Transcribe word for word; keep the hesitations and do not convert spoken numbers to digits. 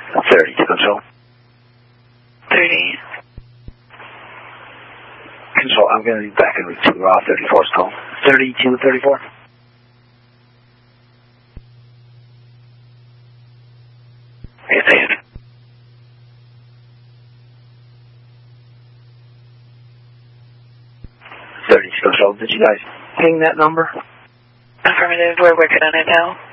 thirty to control. thirty. Control, I'm going to be back in route two, raw thirty-four is call. thirty-two, thirty-four. Yes, I am. thirty to control. Did you guys ping that number? Affirmative, we're working on it now.